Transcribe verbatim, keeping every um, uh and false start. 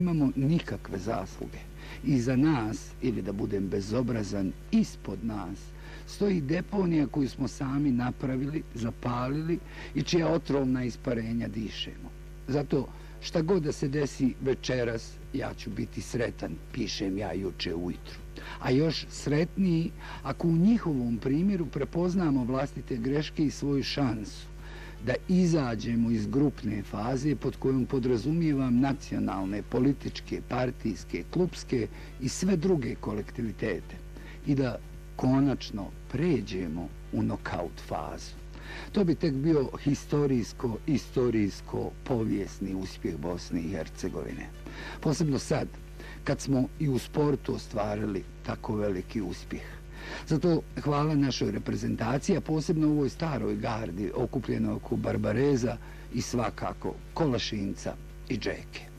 Imamo nikakve zasluge. Iza nas, ili da budem bezobrazan, ispod nas, stoji deponija koju smo sami napravili, zapalili i čija otrovna isparenja dišemo. Zato šta god da se desi večeras, ja ću biti sretan, pišem ja juče ujutru. A još sretniji ako u njihovom primjeru prepoznamo vlastite greške i svoju šansu da izađemo iz grupne faze pod kojom podrazumijevam nacionalne, političke, partijske, klubske i sve druge kolektivitete i da konačno pređemo u nokaut fazu. To bi tek bio historijsko, istorijsko, povijesni uspjeh Bosne i Hercegovine. Posebno sad, kad smo i u sportu ostvarili tako veliki uspjeh. Zato hvala našoj reprezentaciji, a posebno u ovoj staroj gardi okupljenoj oko Barbareza i svakako Kolašinca i Džeke.